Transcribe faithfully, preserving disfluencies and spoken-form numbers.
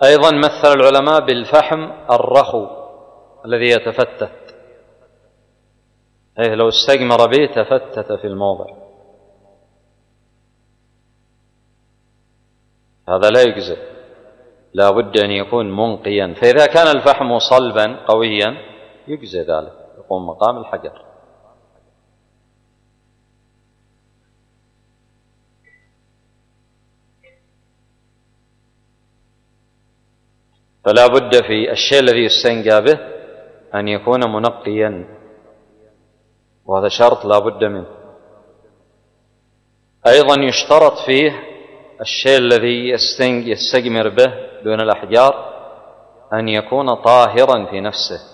أيضا مثل العلماء بالفحم الرخو الذي يتفتت، أي لو استجمر به تفتت في الموضع، هذا لا يجزئ، لا بد أن يكون منقيا. فإذا كان الفحم صلبا قويا يجزئ ذلك، يقوم مقام الحجر. فلا بد في الشيء الذي يستنجى به أن يكون منقيا، وهذا شرط لا بد منه. أيضا يشترط فيه الشيء الذي يستجمر به دون الأحجار أن يكون طاهرا في نفسه،